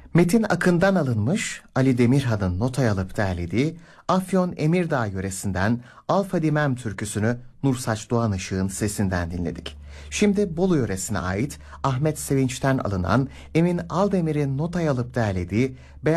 Metin Akın'dan alınmış, Ali Demirhan'ın notaya alıp derlediği Afyon Emirdağ yöresinden Alfa Dimem türküsünü Nursaç Doğanışık'ın sesinden dinledik. Şimdi Bolu yöresine ait Ahmet Sevinç'ten alınan Emin Aldemir'in notaya alıp derlediği